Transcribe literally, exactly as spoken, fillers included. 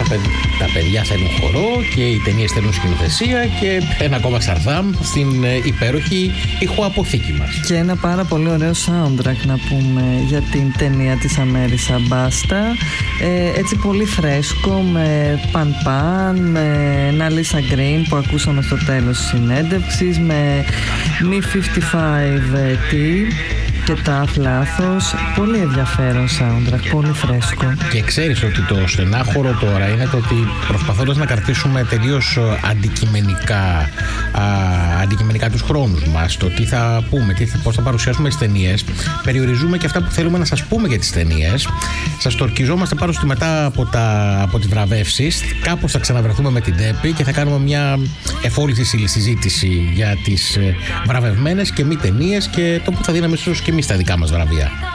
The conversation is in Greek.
παιδ, τα παιδιά θέλουν χορό και οι ταινίες θέλουν σκηνοθεσία και ένα ακόμα σαρδάμ στην ε, υπέροχη ηχοαποθήκη μας. Και ένα πάρα πολύ ωραίο soundtrack να πούμε για την ταινία της Αμέρισα Μπάστα. Ε, έτσι πολύ φρέσκο, με Παν Παν, με ένα Λίσα Γκριν που ακούσαμε στο τέλος της συνέντευξης, με μι πενήντα πέντε τι και Tough λάθος. Πολύ ενδιαφέρον soundtrack, πολύ φρέσκο. Και ξέρεις ότι το στενάχωρο τώρα είναι το ότι προσπαθώντας να κρατήσουμε τελείως αντικειμενικά, α, αντικειμενικά τους χρόνους μας, το τι θα πούμε, τι, πώς θα παρουσιάσουμε τις ταινίες, περιοριζούμε και αυτά που θέλουμε να σας πούμε για τις ταινίες. Σας το ορκιζόμαστε πάνω στη μετά από, τα, από τις βραβεύσεις. Κάπως θα ξαναβρεθούμε με την Τέπη και θα κάνουμε μια εφόλητη συζήτηση για τις βραβευμένες και μη ταινίες και το που θα δίναμε ίσως και εμείς τα δικά μας βραβεία.